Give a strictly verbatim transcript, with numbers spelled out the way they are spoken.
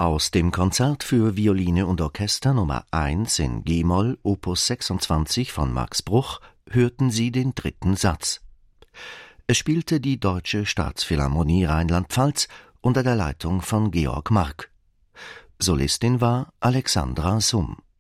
Aus dem Konzert für Violine und Orchester Nummer eins in G-Moll, Opus sechsundzwanzig von Max Bruch, hörten Sie den dritten Satz. Es spielte die Deutsche Staatsphilharmonie Rheinland-Pfalz unter der Leitung von Georg Mark. Solistin war Alexandra Summ.